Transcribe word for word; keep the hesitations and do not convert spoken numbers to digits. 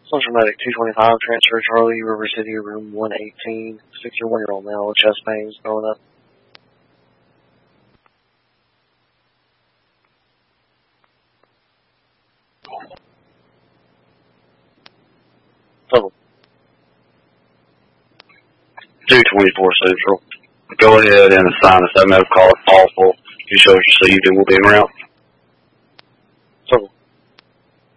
Central Medic two twenty-five, transfer Charlie, River City, room one eighteen. six your one-year-old male with chest pains going up. Total. two twenty-four Central. Go ahead and assign us that medical call if possible. You show us received and we'll be en route.